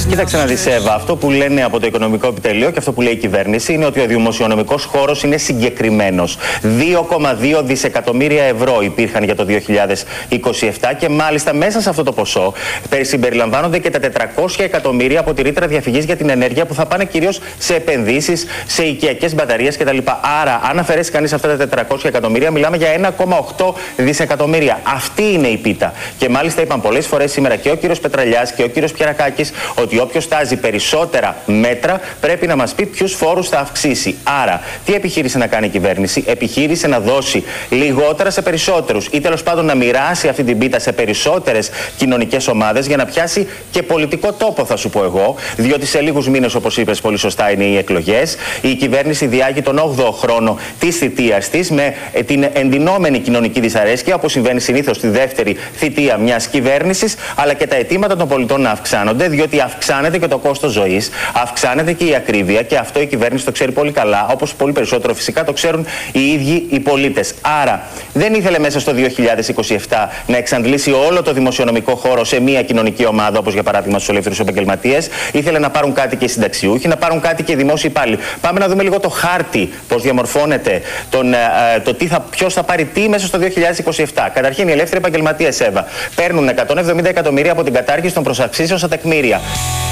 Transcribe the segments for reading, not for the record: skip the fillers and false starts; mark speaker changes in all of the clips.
Speaker 1: Κοίταξε να δεις, Εύα, αυτό που λένε από το Οικονομικό Επιτελείο και αυτό που λέει η κυβέρνηση είναι ότι ο δημοσιονομικός χώρος είναι συγκεκριμένος. 2,2 δισεκατομμύρια ευρώ υπήρχαν για το 2027 και μάλιστα μέσα σε αυτό το ποσό συμπεριλαμβάνονται και τα 400 εκατομμύρια από τη ρήτρα διαφυγής για την ενέργεια που θα πάνε κυρίως σε επενδύσεις, σε οικιακές μπαταρίες κτλ. Άρα, αν αφαιρέσει κανείς αυτά τα 400 εκατομμύρια, μιλάμε για 1,8 δισεκατομμύρια. Αυτή είναι η πίτα. Και μάλιστα είπαν πολλές φορές σήμερα και ο κύριος Πετραλιάς και ο κύριος Πιερακάκης ότι όποιος τάζει περισσότερα μέτρα πρέπει να μας πει ποιους φόρους θα αυξήσει. Άρα, τι επιχείρησε να κάνει η κυβέρνηση? Επιχείρησε να δώσει λιγότερα σε περισσότερους ή τέλος πάντων να μοιράσει αυτή την πίτα σε περισσότερες κοινωνικές ομάδες για να πιάσει και πολιτικό τόπο, θα σου πω εγώ. Διότι σε λίγους μήνες, όπως είπες πολύ σωστά, είναι οι εκλογές. Η κυβέρνηση διάγει τον 8ο χρόνο της θητείας της με την εντυνόμενη κοινωνική δυσαρέσκεια, όπως συμβαίνει συνήθως στη δεύτερη θητεία μιας κυβέρνησης, αλλά και τα αιτήματα των πολιτών να αυξάνονται, διότι αυξάνεται και το κόστος ζωής, αυξάνεται και η ακρίβεια και αυτό η κυβέρνηση το ξέρει πολύ καλά, όπως πολύ περισσότερο φυσικά το ξέρουν οι ίδιοι οι πολίτες. Άρα δεν ήθελε μέσα στο 2027 να εξαντλήσει όλο το δημοσιονομικό χώρο σε μία κοινωνική ομάδα, όπως για παράδειγμα στους ελεύθερους επαγγελματίες. Ήθελε να πάρουν κάτι και οι συνταξιούχοι, να πάρουν κάτι και οι δημόσιοι υπάλληλοι. Πάμε να δούμε λίγο το χάρτη, πώς διαμορφώνεται, ποιος θα πάρει τι μέσα στο 2027. Καταρχήν, οι ελεύθεροι επαγγελματίες, Εύα, παίρνουν 170 εκατομμύρια από την κατάργηση των προσαυξήσεων στα τεκμήρια.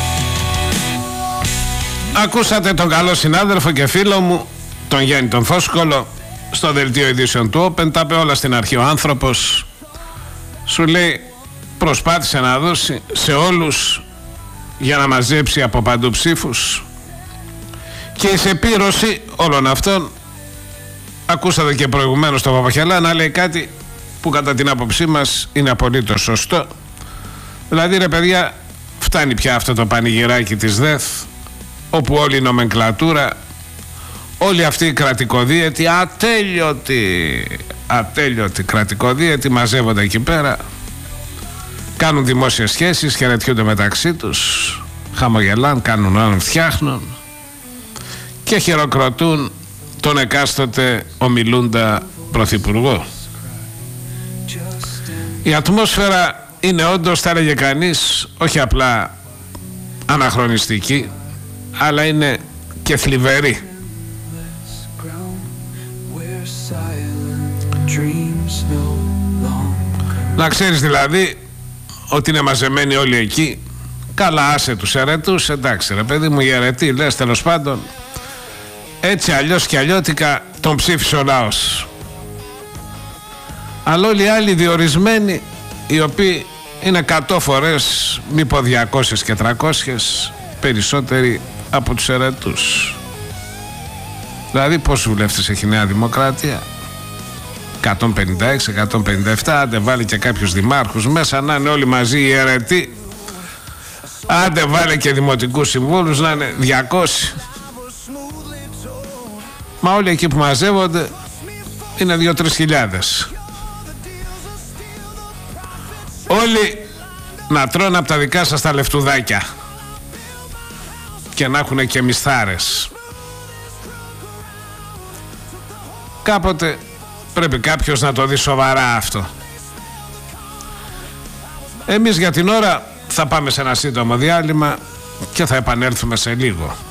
Speaker 2: Ακούσατε τον καλό συνάδελφο και φίλο μου, τον Γιάννη τον Φόσκολο, στο δελτίο ειδήσεων του Open. Τα είπε όλα στην αρχή ο άνθρωπος. Σου λέει, προσπάθησε να δώσει σε όλους για να μαζέψει από παντού ψήφους και η επίρρωση όλων αυτών. Ακούσατε και προηγουμένως τον Παπαχελά να λέει κάτι που κατά την άποψή μας είναι απολύτως σωστό. Δηλαδή, ρε παιδιά, φτάνει πια αυτό το πανηγυράκι της ΔΕΘ, όπου όλη η νομενκλατούρα, όλη αυτή η κρατικοδίαιτη, ατέλειωτη κρατικοδίαιτη, μαζεύονται εκεί πέρα, κάνουν δημόσιες σχέσεις, χαιρετιούνται μεταξύ τους, χαμογελάν, κάνουν άλλον, φτιάχνουν και χειροκροτούν τον εκάστοτε ομιλούντα πρωθυπουργό. Η ατμόσφαιρα είναι όντως, θα έλεγε κανείς, όχι απλά αναχρονιστική, αλλά είναι και θλιβερή. Να ξέρεις δηλαδή ότι είναι μαζεμένοι όλοι εκεί. Καλά, άσε τους αιρετούς, εντάξει ρε παιδί μου, οι αιρετοί λες, τέλος πάντων, έτσι αλλιώς και αλλιώτικα τον ψήφισε ο λαός. Αλλά όλοι οι άλλοι διορισμένοι, οι οποίοι είναι 100 φορές, μήπως 200 και 300 περισσότεροι από τους αιρετούς. Δηλαδή πόσους βουλευτές έχει η Νέα Δημοκρατία? 156, 157, άντε βάλει και κάποιους δημάρχους μέσα, να είναι όλοι μαζί οι αιρετοί, άντε βάλει και δημοτικούς συμβούλους, να είναι 200. Μα όλοι εκεί που μαζεύονται είναι 2-3 χιλιάδες. Όλοι να τρώνε από τα δικά σας τα λεφτουδάκια και να έχουν και μισθάρες. Κάποτε πρέπει κάποιος να το δει σοβαρά αυτό. Εμείς για την ώρα θα πάμε σε ένα σύντομο διάλειμμα και θα επανέλθουμε σε λίγο.